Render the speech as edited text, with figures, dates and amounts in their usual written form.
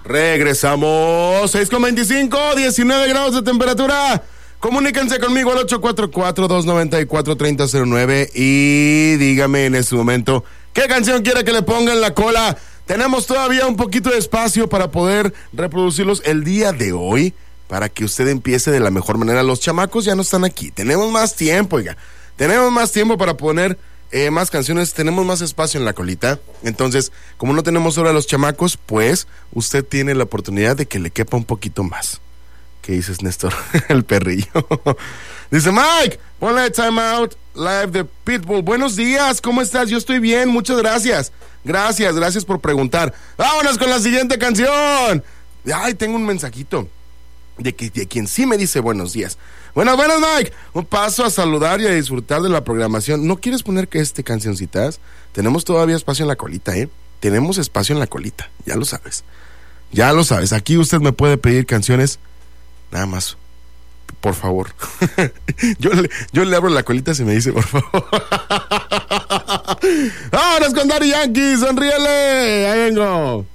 Regresamos. 6:25, 19 grados de temperatura. Comuníquense conmigo al 844-294-3009 y dígame en este momento qué canción quiere que le ponga en la cola. Tenemos todavía un poquito de espacio para poder reproducirlos el día de hoy, para que usted empiece de la mejor manera. Los chamacos ya no están aquí. Tenemos más tiempo, oiga. Tenemos más tiempo para poner más canciones. Tenemos más espacio en la colita. Entonces, como no tenemos hora a los chamacos, pues usted tiene la oportunidad de que le quepa un poquito más. ¿Qué dices, Néstor? El perrillo. Dice Mike, ponle Time Out Live de Pitbull. Buenos días, ¿cómo estás? Yo estoy bien, muchas gracias. Gracias por preguntar. Vámonos con la siguiente canción. Ay, tengo un mensajito de quien sí me dice buenos días. Buenos, Mike. Un paso a saludar y a disfrutar de la programación. ¿No quieres poner cancioncitas? Tenemos todavía espacio en la colita, ¿eh? Tenemos espacio en la colita, ya lo sabes. Ya lo sabes, aquí usted me puede pedir canciones. Nada más, por favor. yo le abro la colita si me dice por favor. Vámonos con Daddy Yankee, sonríele. Ahí vengo.